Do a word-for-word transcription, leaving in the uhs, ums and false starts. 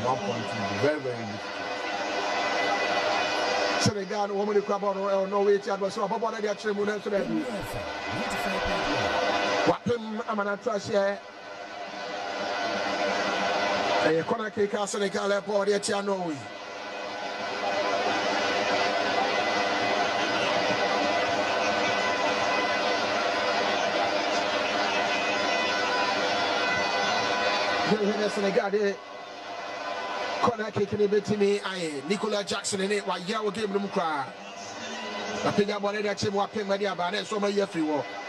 one point two. Very, very difficult. Senegal, woman, the crab or no way to advance. So, Bobo, they are trying to do. What him, I'm an atrocious here. A corner kick, Senegal, airport, they are no way. Senegal, corner kick in the bit to me. I Nicola Jackson in it. Why, yeah, we'll give them a cry. I think I'm one of the team who are paying my dear, but it's so many years free war.